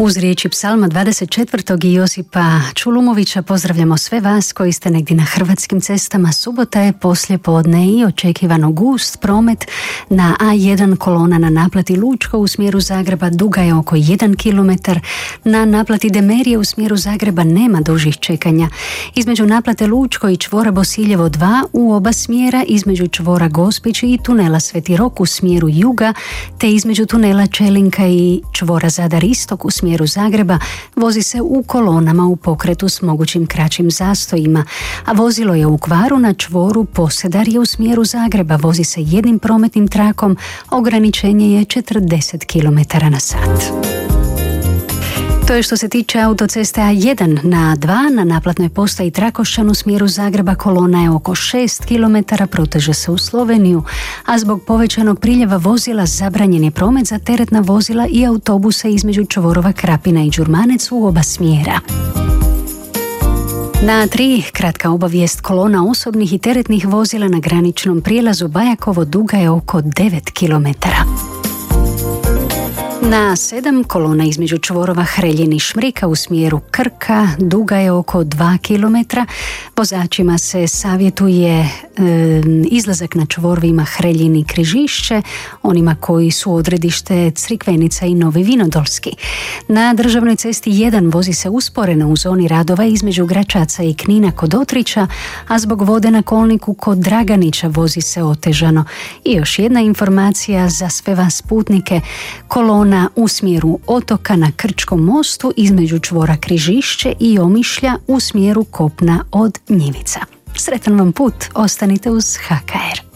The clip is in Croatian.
Uz riječi psalma 24. i Josipa Čulumovića pozdravljamo sve vas koji ste negdje na hrvatskim cestama. Subota je poslijepodne i očekivano gust promet na A1 kolona na naplati Lučko u smjeru Zagreba duga je oko 1 km. Na naplati Demerije u smjeru Zagreba nema dužih čekanja. Između naplate Lučko i čvora Bosiljevo 2 u oba smjera, između čvora Gospić i tunela Sveti Rok u smjeru juga, te između tunela Čelinka i čvora Zadar Istok u smjeru Zagreba vozi se u kolonama u pokretu s mogućim kraćim zastojima, a vozilo je u kvaru na čvoru Posedarje u smjeru Zagreba, vozi se jednim prometnim trakom, ograničenje je 40 km na sat. To je što se tiče autoceste A1 na A2 na naplatnoj postaji Trakošćan u smjeru Zagreba kolona je oko 6 km, proteže se u Sloveniju, a zbog povećanog priljeva vozila zabranjen je promet za teretna vozila i autobuse između čvorova Krapina i Đurmanec u oba smjera. Na A3 kratka obavijest, kolona osobnih i teretnih vozila na graničnom prijelazu Bajakovo duga je oko 9 km. Na A7 kolona između čvorova Hreljin i Šmrika u smjeru Krka duga je oko 2 km. Vozačima se savjetuje izlazak na čvorvima Hreljin i Križišće, onima koji su odredište Crikvenica i Novi Vinodolski. Na državnoj cesti 1 vozi se usporeno u zoni radova između Gračaca i Knina kod Otrića, a zbog vode na kolniku kod Draganića vozi se otežano. I još jedna informacija za sve vas putnike, kolona u smjeru Otoka na Krčkom mostu između čvora Križišće i Omišlja u smjeru kopna od Njivica. Sretan vam put, ostanite uz HKR.